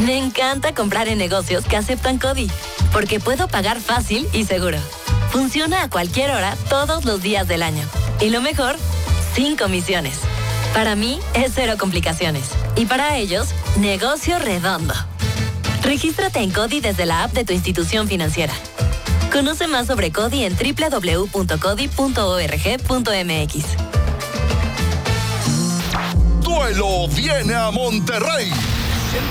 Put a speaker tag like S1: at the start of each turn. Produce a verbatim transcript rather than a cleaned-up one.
S1: Me encanta comprar en negocios que aceptan CODI, porque puedo pagar fácil y seguro. Funciona a cualquier hora, todos los días del año. Y lo mejor, sin comisiones. Para mí, es cero complicaciones. Y para ellos, negocio redondo. Regístrate en CODI desde la app de tu institución financiera. Conoce más sobre CODI en doble u doble u doble u punto codi punto org punto m x.
S2: Duelo viene a Monterrey.